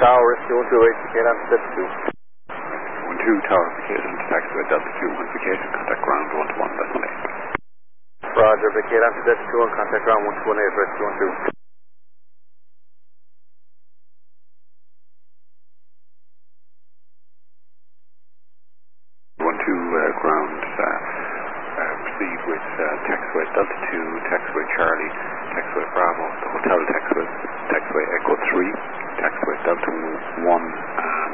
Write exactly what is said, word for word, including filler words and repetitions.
Tower, rescue one two eight, vacate on Delta two. one two Tower, vacate on taxiway Delta two, when vacating, contact ground one two one decimal eight. Roger, vacate on Delta two and contact ground one two one eight, rescue one two. one two uh, ground, uh, uh, proceed with uh, taxiway Delta two, taxiway Charlie, taxiway Bravo, the hotel taxiway, taxiway Echo three, taxiway Delta one, uh,